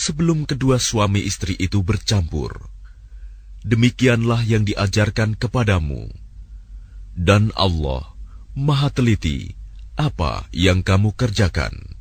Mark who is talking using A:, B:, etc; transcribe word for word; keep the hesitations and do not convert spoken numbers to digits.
A: sebelum kedua suami istri itu bercampur. Demikianlah yang diajarkan kepadamu. Dan Allah Maha teliti apa yang kamu kerjakan.